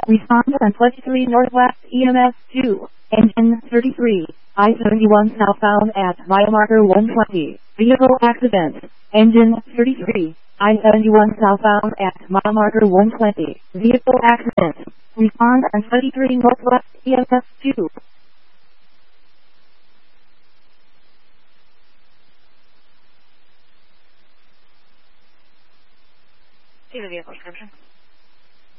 Response on 23 Northwest EMS 2. Engine 33. I-71 southbound at mile marker 120. Vehicle accident. Engine 33. I-71 southbound at mile marker 120. Vehicle accident. Response on 23 Northwest EMS 2. See the vehicle description.